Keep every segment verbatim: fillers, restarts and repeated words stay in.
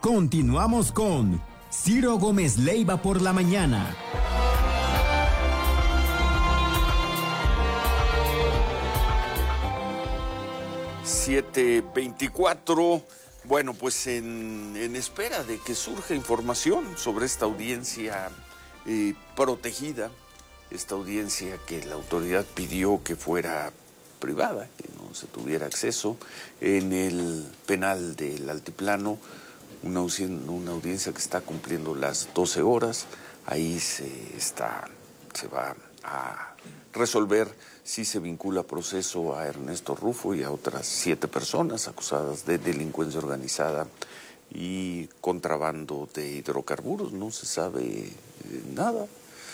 Continuamos con Ciro Gómez Leiva por la mañana. siete veinticuatro. Bueno, pues en, en espera de que surja información sobre esta audiencia eh, protegida, esta audiencia que la autoridad pidió que fuera privada, que no se tuviera acceso, en el penal del Altiplano, una, una audiencia que está cumpliendo las doce horas, ahí se, está, se va a resolver si se vincula proceso a Ernesto Rufo y a otras siete personas acusadas de delincuencia organizada y contrabando de hidrocarburos. No se sabe eh, nada.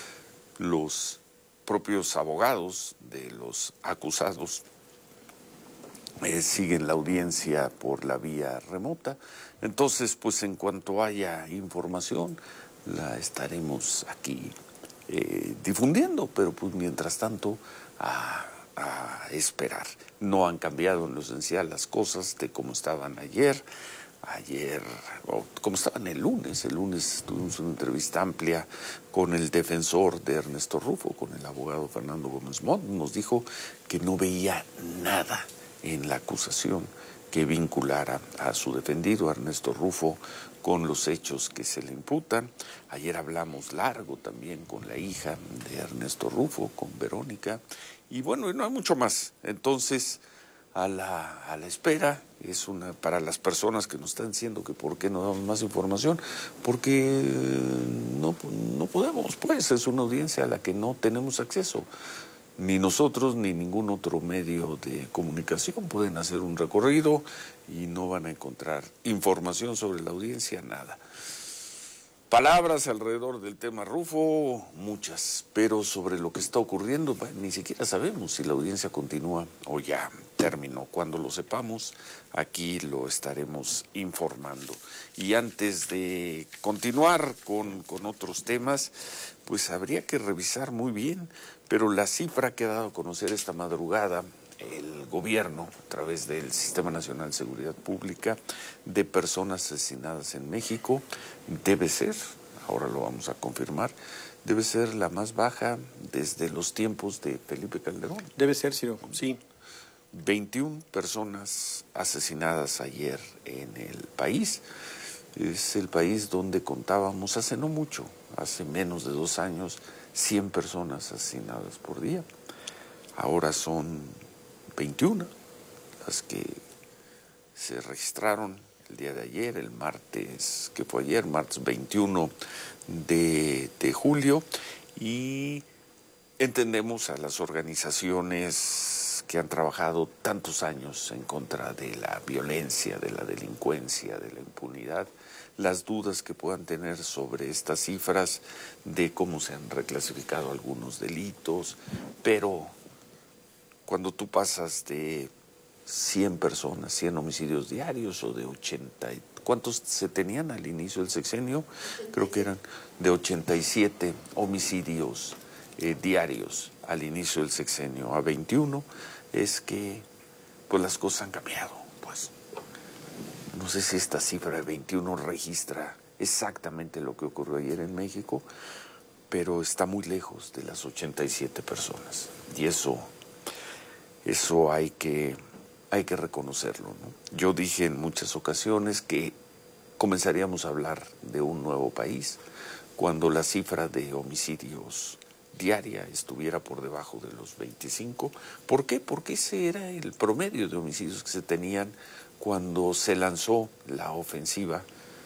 Los propios abogados de los acusados eh, siguen la audiencia por la vía remota. Entonces, pues en cuanto haya información, la estaremos aquí eh, difundiendo, pero pues mientras tanto a, a esperar. No han cambiado en lo esencial las cosas de cómo estaban ayer. Ayer, o como estaban el lunes, el lunes tuvimos una entrevista amplia con el defensor de Ernesto Rufo, con el abogado Fernando Gómez Montt. Nos dijo que no veía nada en la acusación que vinculara a su defendido, Ernesto Rufo, con los hechos que se le imputan. Ayer hablamos largo también con la hija de Ernesto Rufo, con Verónica, y bueno, no hay mucho más. Entonces, a la, a la espera, es una para las personas que nos están diciendo que por qué no damos más información, porque no, no podemos, pues, es una audiencia a la que no tenemos acceso. Ni nosotros ni ningún otro medio de comunicación pueden hacer un recorrido y no van a encontrar información sobre la audiencia, nada. Palabras alrededor del tema Rufo, muchas, pero sobre lo que está ocurriendo, bueno, ni siquiera sabemos si la audiencia continúa o ya terminó. Cuando lo sepamos, aquí lo estaremos informando. Y antes de continuar con, con otros temas, pues habría que revisar muy bien, pero la cifra que ha dado a conocer esta madrugada el gobierno, a través del Sistema Nacional de Seguridad Pública, de personas asesinadas en México, debe ser, ahora lo vamos a confirmar, debe ser la más baja desde los tiempos de Felipe Calderón. Debe ser, Ciro, sí. veintiuna personas asesinadas ayer en el país. Es el país donde contábamos hace no mucho, hace menos de dos años, cien personas asesinadas por día. Ahora son veintiuna las que se registraron el día de ayer, el martes, que fue ayer, martes veintiuno de, de julio, y entendemos a las organizaciones que han trabajado tantos años en contra de la violencia, de la delincuencia, de la impunidad, las dudas que puedan tener sobre estas cifras, de cómo se han reclasificado algunos delitos, pero cuando tú pasas de cien personas, cien homicidios diarios o de ochenta, ¿cuántos se tenían al inicio del sexenio? Creo que eran de ochenta y siete homicidios eh, diarios al inicio del sexenio a veintiuno, es que pues las cosas han cambiado, pues. No sé si esta cifra de veintiuno registra exactamente lo que ocurrió ayer en México, pero está muy lejos de las ochenta y siete personas. Y eso, eso hay que, hay que reconocerlo, ¿no? Yo dije en muchas ocasiones que comenzaríamos a hablar de un nuevo país cuando la cifra de homicidios diaria estuviera por debajo de los veinticinco. ¿Por qué? Porque ese era el promedio de homicidios que se tenían cuando se lanzó la ofensiva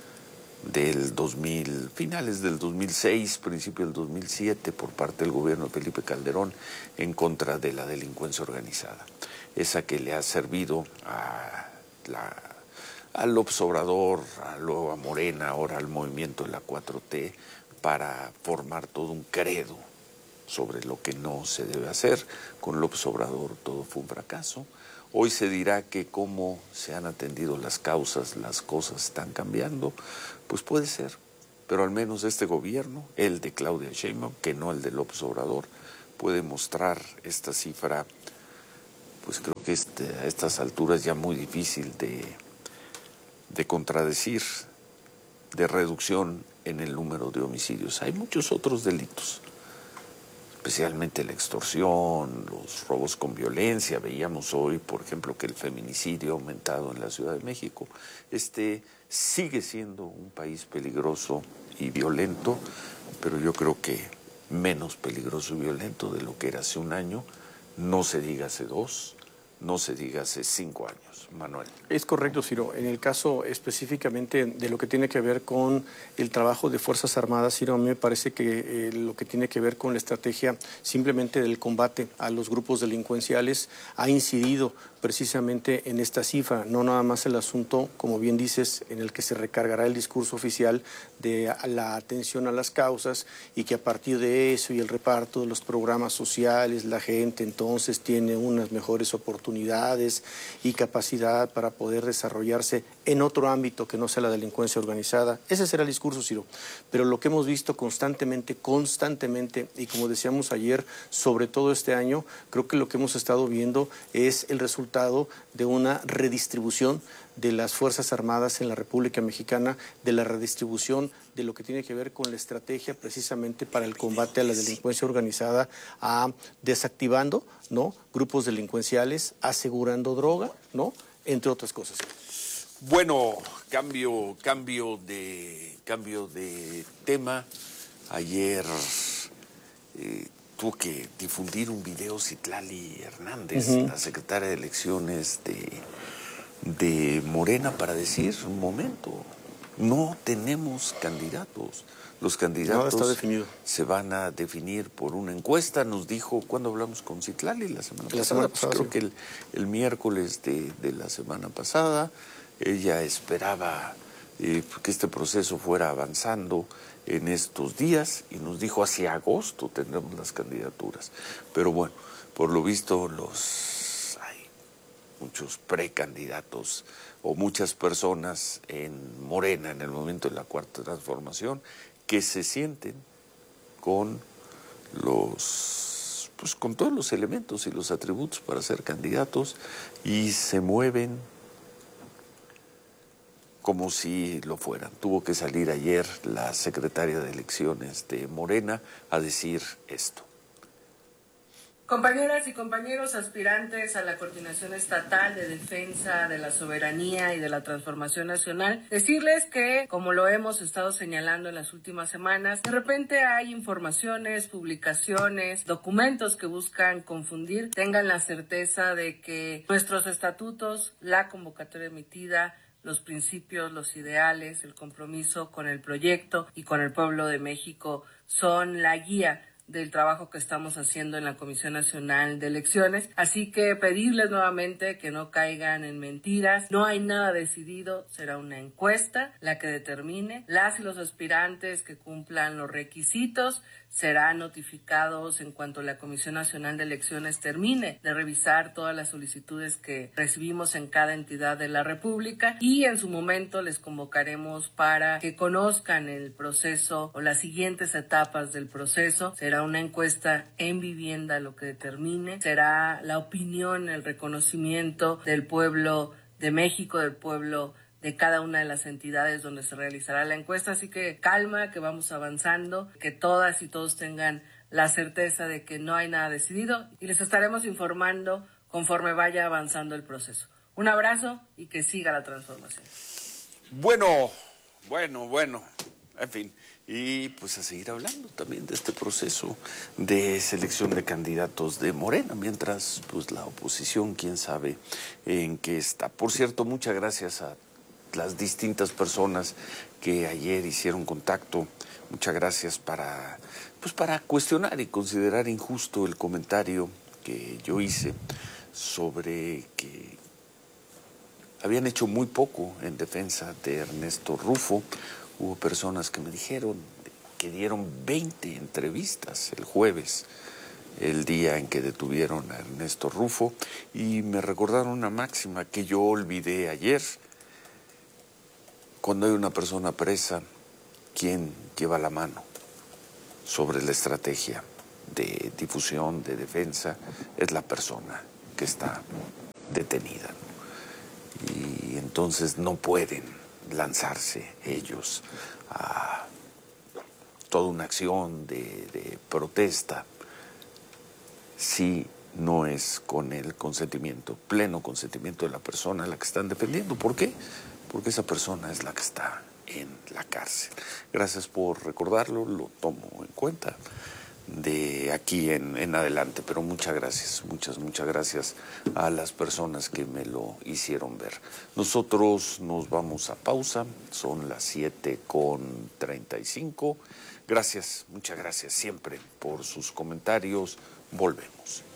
del dos mil, finales del dos mil seis, principio del dos mil siete, por parte del gobierno de Felipe Calderón en contra de la delincuencia organizada. Esa que le ha servido a la, a López Obrador, a luego a Morena, ahora al movimiento de la cuatro T, para formar todo un credo sobre lo que no se debe hacer. Con López Obrador todo fue un fracaso. Hoy se dirá que cómo se han atendido las causas, las cosas están cambiando. Pues puede ser, pero al menos este gobierno, el de Claudia Sheinbaum, que no el de López Obrador, puede mostrar esta cifra, pues creo que este, a estas alturas ya muy difícil de, de contradecir, de reducción en el número de homicidios. Hay muchos otros delitos, especialmente la extorsión, los robos con violencia. Veíamos hoy, por ejemplo, que el feminicidio ha aumentado en la Ciudad de México. Este sigue siendo un país peligroso y violento, pero yo creo que menos peligroso y violento de lo que era hace un año, no se diga hace dos, no se diga hace cinco años. Manuel. Es correcto, Ciro. En el caso específicamente de lo que tiene que ver con el trabajo de Fuerzas Armadas, Ciro, a mí me parece que eh, lo que tiene que ver con la estrategia simplemente del combate a los grupos delincuenciales ha incidido precisamente en esta cifra, no nada más el asunto, como bien dices, en el que se recargará el discurso oficial de la atención a las causas y que a partir de eso y el reparto de los programas sociales, la gente entonces tiene unas mejores oportunidades y capacidad para poder desarrollarse en otro ámbito que no sea la delincuencia organizada. Ese será el discurso, Ciro. Pero lo que hemos visto constantemente, constantemente, y como decíamos ayer, sobre todo este año, creo que lo que hemos estado viendo es el resultado de una redistribución de las Fuerzas Armadas en la República Mexicana, de la redistribución de lo que tiene que ver con la estrategia precisamente para el combate a la delincuencia organizada, a desactivando, ¿no?, grupos delincuenciales, asegurando droga, ¿no?, entre otras cosas. Bueno, cambio, cambio de, cambio de tema. Ayer eh, tuvo que difundir un video Citlali Hernández, uh-huh. la secretaria de Elecciones de, de Morena, para decir, un momento, no tenemos candidatos. Los candidatos no, está definido. Se van a definir por una encuesta. Nos dijo, ¿cuándo hablamos con Citlali? La semana la pasada. Semana pues pasada creo sí. que el, el miércoles de, de la semana pasada. Ella esperaba eh, que este proceso fuera avanzando en estos días y nos dijo hacia agosto tendremos las candidaturas. Pero bueno, por lo visto los hay muchos precandidatos o muchas personas en Morena en el momento de la Cuarta Transformación que se sienten con los pues con todos los elementos y los atributos para ser candidatos y se mueven como si lo fueran. Tuvo que salir ayer la secretaria de Elecciones de Morena a decir esto. Compañeras y compañeros aspirantes a la Coordinación Estatal de Defensa de la Soberanía y de la Transformación Nacional, decirles que, como lo hemos estado señalando en las últimas semanas, de repente hay informaciones, publicaciones, documentos que buscan confundir. Tengan la certeza de que nuestros estatutos, la convocatoria emitida, los principios, los ideales, el compromiso con el proyecto y con el pueblo de México son la guía del trabajo que estamos haciendo en la Comisión Nacional de Elecciones. Así que pedirles nuevamente que no caigan en mentiras. No hay nada decidido, será una encuesta la que determine. Las y los aspirantes que cumplan los requisitos serán notificados en cuanto la Comisión Nacional de Elecciones termine de revisar todas las solicitudes que recibimos en cada entidad de la República y en su momento les convocaremos para que conozcan el proceso o las siguientes etapas del proceso. Será una encuesta en vivienda lo que determine, será la opinión, el reconocimiento del pueblo de México, del pueblo de cada una de las entidades donde se realizará la encuesta, así que calma, que vamos avanzando, que todas y todos tengan la certeza de que no hay nada decidido y les estaremos informando conforme vaya avanzando el proceso. Un abrazo y que siga la transformación. Bueno, bueno, bueno, en fin, y pues a seguir hablando también de este proceso de selección de candidatos de Morena, mientras pues la oposición, quién sabe en qué está. Por cierto, muchas gracias a las distintas personas que ayer hicieron contacto. Muchas gracias para, pues para cuestionar y considerar injusto el comentario que yo hice sobre que habían hecho muy poco en defensa de Ernesto Rufo. Hubo personas que me dijeron que dieron veinte entrevistas el jueves, el día en que detuvieron a Ernesto Rufo, y me recordaron una máxima que yo olvidé ayer. Cuando hay una persona presa, ¿quién lleva la mano sobre la estrategia de difusión, de defensa? Es la persona que está detenida. Y entonces no pueden lanzarse ellos a toda una acción de, de protesta si no es con el consentimiento, pleno consentimiento de la persona a la que están defendiendo. ¿Por qué? Porque esa persona es la que está en la cárcel. Gracias por recordarlo, lo tomo en cuenta de aquí en, en adelante, pero muchas gracias, muchas, muchas gracias a las personas que me lo hicieron ver. Nosotros nos vamos a pausa, son las siete con treinta y cinco. Gracias, muchas gracias siempre por sus comentarios. Volvemos.